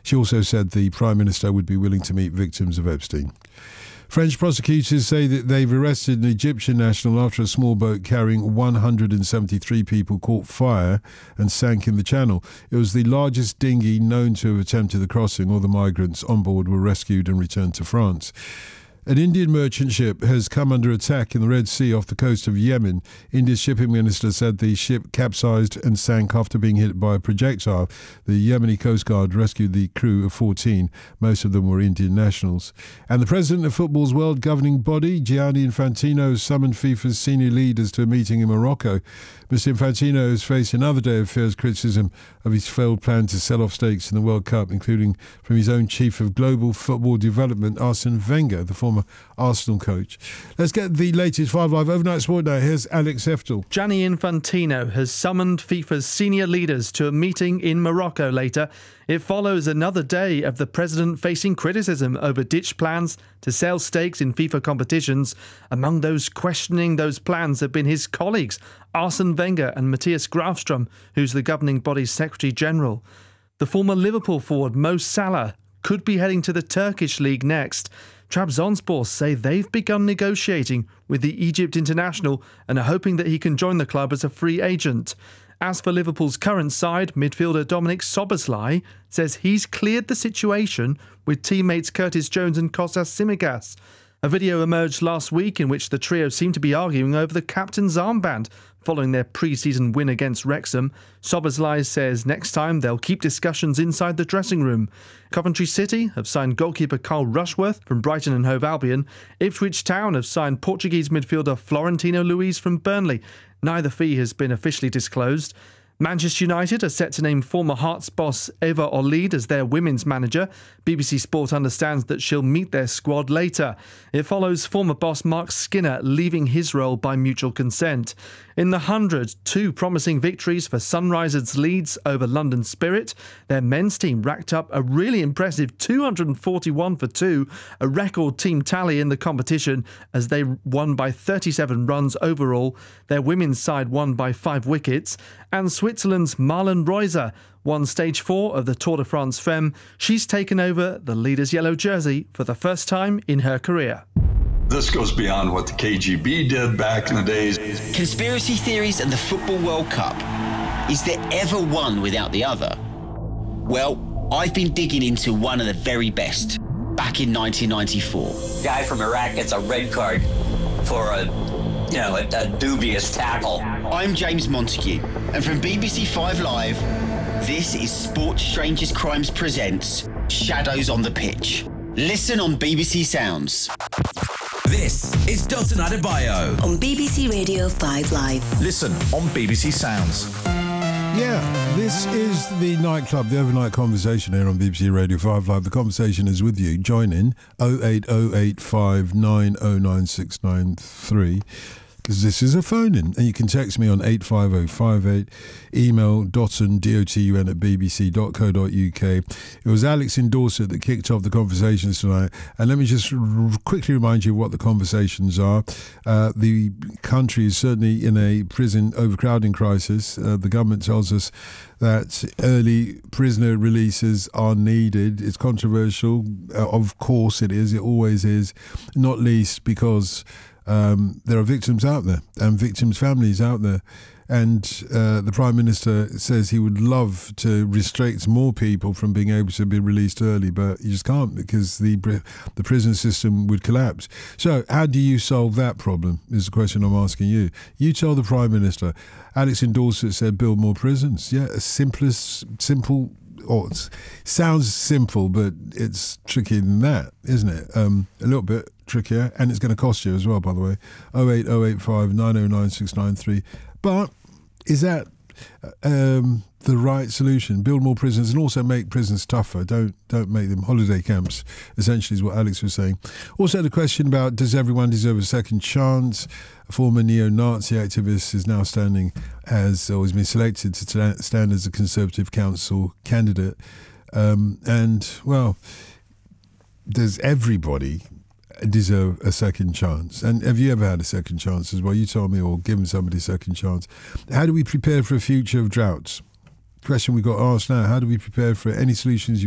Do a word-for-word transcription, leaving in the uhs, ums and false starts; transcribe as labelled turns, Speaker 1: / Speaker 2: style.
Speaker 1: She also said the Prime Minister would be willing to meet victims of Epstein. French prosecutors say that they've arrested an Egyptian national after a small boat carrying one hundred seventy-three people caught fire and sank in the channel. It was the largest dinghy known to have attempted the crossing. All the migrants on board were rescued and returned to France. An Indian merchant ship has come under attack in the Red Sea off the coast of Yemen. India's shipping minister said the ship capsized and sank after being hit by a projectile. The Yemeni Coast Guard rescued the crew of fourteen. Most of them were Indian nationals. And the president of football's world governing body, Gianni Infantino, has summoned FIFA's senior leaders to a meeting in Morocco. Mister Infantino has faced another day of fierce criticism of his failed plan to sell off stakes in the World Cup, including from his own chief of global football development, Arsene Wenger, the former Arsenal coach. Let's get the latest Five Live Overnight Sport now. Here's Alex Heftel.
Speaker 2: Gianni Infantino has summoned FIFA's senior leaders to a meeting in Morocco later. It follows another day of the president facing criticism over ditched plans to sell stakes in FIFA competitions. Among those questioning those plans have been his colleagues, Arsene Wenger and Matthias Grafström, who's the governing body's Secretary General. The former Liverpool forward Mo Salah could be heading to the Turkish league next. Trabzonspor say they've begun negotiating with the Egypt international and are hoping that he can join the club as a free agent. As for Liverpool's current side, midfielder Dominik Szoboszlai says he's cleared the situation with teammates Curtis Jones and Kostas Tsimikas. A video emerged last week in which the trio seemed to be arguing over the captain's armband following their pre-season win against Wrexham. Szoboszlai says next time they'll keep discussions inside the dressing room. Coventry City have signed goalkeeper Carl Rushworth from Brighton and Hove Albion. Ipswich Town have signed Portuguese midfielder Florentino Luiz from Burnley. Neither fee has been officially disclosed. Manchester United are set to name former Hearts boss Eva Olid as their women's manager. B B C Sport understands that she'll meet their squad later. It follows former boss Mark Skinner leaving his role by mutual consent. In the hundred, two promising victories for Sunrisers Leeds over London Spirit. Their men's team racked up a really impressive two hundred forty-one for two, a record team tally in the competition as they won by thirty-seven runs overall. Their women's side won by five wickets. And Switzerland's Marlon Reuser won stage four of the Tour de France Femme. She's taken over the leader's yellow jersey for the first time in her career.
Speaker 3: This goes beyond what the K G B did back in the days.
Speaker 4: Conspiracy theories and the Football World Cup. Is there ever one without the other? Well, I've been digging into one of the very best. Back in nineteen ninety-four.
Speaker 5: Guy from Iraq gets a red card for a, you know, a, a dubious tackle.
Speaker 4: I'm James Montague, and from B B C Five Live, this is Sports Strangers Crimes presents Shadows on the Pitch. Listen on B B C Sounds.
Speaker 6: This is Dotun Adebayo
Speaker 7: on B B C Radio five Live.
Speaker 6: Listen on B B C Sounds.
Speaker 1: Yeah, this is the nightclub, the overnight conversation here on B B C Radio five Live. The conversation is with you. Join in oh eight oh eight five nine oh nine six nine three. Because this is a phone-in, and you can text me on eight five oh five eight, email dotun, D O T U N, at b b c dot co dot u k. It was Alex in Dorset that kicked off the conversations tonight, and let me just r- quickly remind you what the conversations are. Uh, the country is certainly in a prison overcrowding crisis. Uh, the government tells us that early prisoner releases are needed. It's controversial. Uh, of course it is. It always is, not least because Um, there are victims out there and victims' families out there. And uh, the Prime Minister says he would love to restrict more people from being able to be released early, but you just can't because the the prison system would collapse. So how do you solve that problem is the question I'm asking you. You tell the Prime Minister. Alex in Dorset said build more prisons. Yeah, simplest, simple, or it sounds simple, but it's trickier than that, isn't it? Um, a little bit trickier, and it's going to cost you as well, by the way. oh eight oh eight five nine oh nine six nine three. But is that um, the right solution? Build more prisons and also make prisons tougher. Don't don't make them holiday camps, essentially, is what Alex was saying. Also had a question about, does everyone deserve a second chance? A former neo-Nazi activist is now standing as, or has been selected to stand as a Conservative Council candidate. Um, and, well, does everybody deserve a second chance? And have you ever had a second chance as well? You told me, or given somebody a second chance. How do we prepare for a future of droughts? Question we got asked now. How do we prepare for any solutions you